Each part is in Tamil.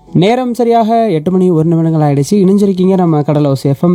நேரம் சரியாக 8 மணி 1 நிமிடங்கள் ஆயிடுச்சு. இணைஞ்சிருக்கீங்க நம்ம கடலோஸ் எஃப்எம்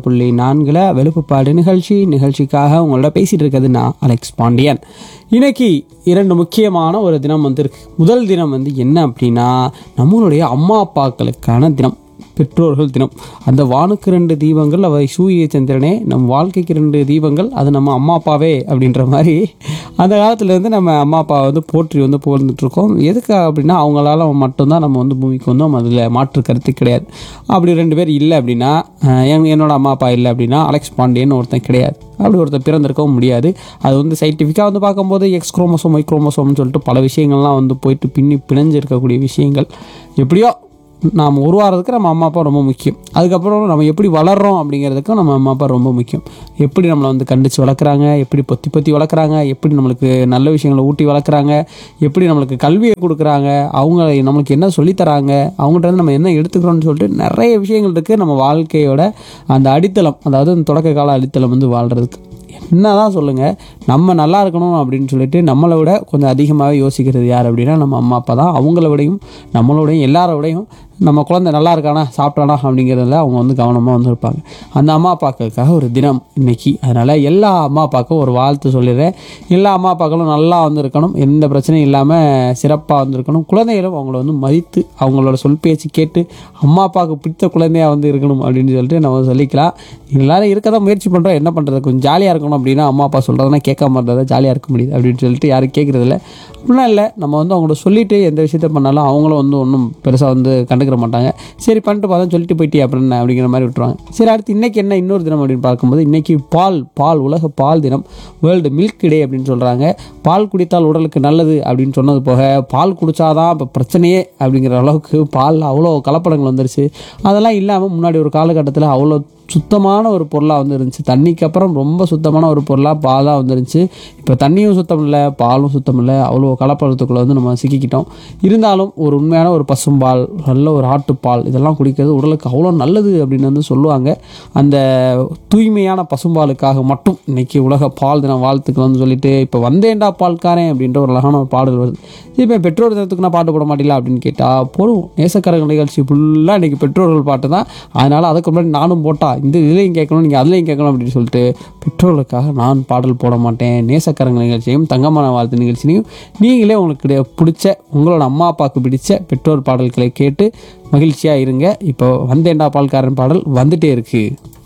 90.4 வெளுப்புப்பாடு நிகழ்ச்சிக்காக உங்களோட பேசிட்டு இருக்கிறது நான் அலெக்ஸ் பாண்டியன். இன்னைக்கு 2 முக்கியமான ஒரு தினம் இருக்கு. முதல் தினம் என்ன அப்படின்னா நம்மளுடைய அம்மா அப்பாக்களுக்கான தினம், பெற்றோர்கள் தினம். அந்த வானுக்கு 2 தீபங்கள் அவை சூரிய சந்திரனே, நம் வாழ்க்கைக்கு 2 தீபங்கள் அது நம்ம அம்மா அப்பாவே அப்படின்ற மாதிரி அந்த காலத்துலேருந்து நம்ம அம்மா அப்பாவை போற்றி புகழ்ந்துட்டுருக்கோம். எதுக்கு அப்படின்னா அவங்களால மட்டும்தான் நம்ம பூமிக்கு வந்தோம், அதில் மாற்று கருத்து கிடையாது. அப்படி 2 பேர் இல்லை அப்படின்னா, என்னோட அம்மா அப்பா இல்லை அப்படின்னா அலெக்ஸ் பாண்டியன் ஒருத்தன் கிடையாது. அப்படி ஒருத்தர் பிறந்திருக்கவும் முடியாது. அது சயின்டிஃபிக்காக பார்க்கும்போது எக்ஸ் குரோமோசோம் ஒய் குரோமோசோம்னு சொல்லிட்டு பல விஷயங்கள்லாம் போயிட்டு பிணைஞ்சு இருக்கக்கூடிய விஷயங்கள். எப்படியோ நாம் உருவாகிறதுக்கு நம்ம அம்மா அப்பா ரொம்ப முக்கியம். அதுக்கப்புறம் நம்ம எப்படி வளர்கிறோம் அப்படிங்கிறதுக்கும் நம்ம அம்மா அப்பா ரொம்ப முக்கியம். எப்படி நம்மளை கண்டித்து வளர்க்குறாங்க, எப்படி பொத்தி வளர்க்குறாங்க, எப்படி நம்மளுக்கு நல்ல விஷயங்களை ஊட்டி வளர்க்குறாங்க, எப்படி நம்மளுக்கு கல்வியை கொடுக்குறாங்க, அவங்க நம்மளுக்கு என்ன சொல்லித்தராங்க, அவங்கள்ட்ட நம்ம என்ன எடுத்துக்கிறோம்னு சொல்லிட்டு நிறைய விஷயங்கள் இருக்குது. நம்ம வாழ்க்கையோட அந்த அடித்தளம், அதாவது அந்த தொடக்க கால அடித்தளம் வாழ்கிறதுக்கு என்ன தான் சொல்லுங்கள், நம்ம நல்லா இருக்கணும் அப்படின்னு சொல்லிட்டு நம்மளை விட கொஞ்சம் அதிகமாகவே யோசிக்கிறது யார் அப்படின்னா நம்ம அம்மா அப்பா தான். அவங்கள விடையும் நம்மளோடையும் எல்லாரோடையும் நம்ம குழந்தை நல்லா இருக்கானா சாப்பிட்டானா அப்படிங்கிறதுல அவங்க கவனமாக இருப்பாங்க. அந்த அம்மா அப்பாக்களுக்காக ஒரு தினம் இன்னைக்கு. அதனால் எல்லா அம்மா அப்பாவுக்கும் ஒரு வாழ்த்து சொல்லிடுறேன். எல்லா அம்மா அப்பாக்களும் நல்லா இருக்கணும், எந்த பிரச்சனையும் இல்லாமல் சிறப்பாக இருக்கணும். குழந்தைகளும் அவங்கள மதித்து அவங்களோட சொல் பேச்சு கேட்டு அம்மா அப்பாவுக்கு பிடித்த குழந்தையாக இருக்கணும் அப்படின்னு சொல்லிட்டு நம்ம சொல்லிக்கலாம். எல்லாரும் இருக்க தான் முயற்சி பண்ணுறோம், என்ன பண்ணுறது, கொஞ்சம் ஜாலியாக இருக்கணும் அப்படின்னா அம்மா அப்பா சொல்கிறதுனா கேட்காம இருந்தால் ஜாலியாக இருக்க முடியுது அப்படின்னு சொல்லிட்டு யாரும் கேட்குறதில்ல. அப்படிலாம் இல்லை, நம்ம அவங்கள சொல்லிவிட்டு எந்த விஷயத்த பண்ணாலும் அவங்களும் ஒன்றும் பெருசாக கண்டுக்கிற மாட்டாங்க. சரி பண்ணிட்டு பார்த்தா சொல்லிட்டு போயிட்டே அப்படின்னு அப்படிங்கிற மாதிரி விட்டுருவாங்க. சரி, அடுத்து இன்றைக்கி என்ன இன்னொரு தினம் அப்படின்னு பார்க்கும்போது இன்றைக்கி பால் உலக பால் தினம், வேர்ல்டு மில்க் டே அப்படின்னு சொல்கிறாங்க. பால் குடித்தால் உடலுக்கு நல்லது அப்படின்னு சொன்னது போக பால் குடித்தாதான் இப்போ பிரச்சனையே அப்படிங்கிற அளவுக்கு பால் அவ்வளோ கலப்படங்கள் வந்துருச்சு. அதெல்லாம் இல்லாமல் முன்னாடி ஒரு காலகட்டத்தில் அவ்வளோ சுத்தமான ஒரு பொருளாக இருந்துச்சு. தண்ணிக்கு அப்புறம் ரொம்ப சுத்தமான ஒரு பொருளாக பாலாக வந்துருந்துச்சு. இப்போ தண்ணியும் சுத்தம் இல்லை, பாலும் சுத்தம் இல்லை, அவ்வளோ கலப்படத்துக்குள்ளே நம்ம சிக்கிக்கிட்டோம். இருந்தாலும் ஒரு உண்மையான ஒரு பசும்பால், நல்ல ஒரு ஆட்டுப்பால் இதெல்லாம் குடிக்கிறது உடலுக்கு அவ்வளோ நல்லது அப்படின்னு சொல்லுவாங்க. அந்த தூய்மையான பசும்பாலுக்காக மட்டும் இன்றைக்கி உலக பால் தினம் வாழ்த்துக்கள் சொல்லிட்டு இப்போ வந்தேன்டா பால்காரன் அப்படின்ற ஒரு அழகான பாடல் வருது. இப்போ பெற்றோர் தினத்துக்கு நான் பாட்டு போட மாட்டேங்களா அப்படின்னு கேட்டால் போடுவோம். நேசக்கரங்கள் நிகழ்ச்சி ஃபுல்லாக இன்றைக்கி பெற்றோர்கள் பாட்டு தான். அதனால் அதுக்கு முன்னாடி நானும் போட்டா இந்த இதுலையும் கேட்கணும், நீங்கள் அதுலேயும் கேட்கணும் அப்படின்னு சொல்லிட்டு பெற்றோர்களுக்காக நான் பாடல் போட மாட்டேன். நேசக்கரங்கள் நிகழ்ச்சியும் தங்கமான வாழ்த்து நிகழ்ச்சியும் நீங்களே உங்களுக்கு பிடிச்ச உங்களோட அம்மா அப்பாவுக்கு பிடிச்ச பெற்றோர் பாடல்களை கேட்டு மகிழ்ச்சியாக இருங்க. இப்போ வந்தேன்டா பால்காரன் பாடல் வந்துட்டே இருக்குது.